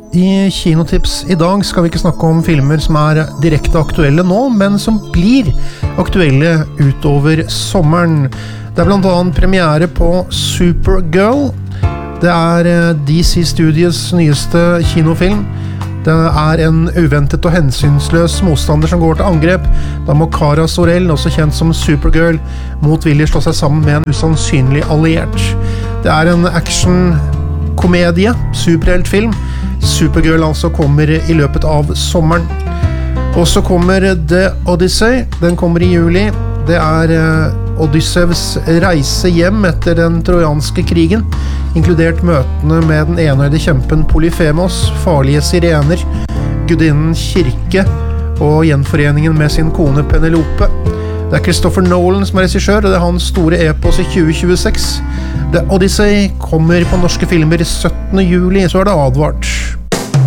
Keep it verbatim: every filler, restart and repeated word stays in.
I Kinotips I dag skal vi ikke snakke om filmer som er direkte aktuelle nå, men som blir aktuelle utover sommeren. Det er blant annet premiere på Supergirl. Det er D C Studios nyeste kinofilm. Det er en uventet og hensynsløs motstander som går til angrep. Da må Kara Zor-El, også kjent som Supergirl, motvillig slå seg sammen med en usannsynlig alliert. Det er en action-komedie, superheltfilm. Supergirl altså kommer I løpet av sommeren. Og så kommer The Odyssey, den kommer I juli. Det er Odyssevs reise hjem etter den trojanske krigen, inkludert møtene med den enøyde kjempen Polyphemos, farlige sirener, gudinnen Kirke og gjenforeningen med sin kone Penelope. Det er Christopher Nolan som er regissør, og det er hans store epos I tjue tjueseks. The Odyssey kommer på norske filmer syttende juli, så er det advart.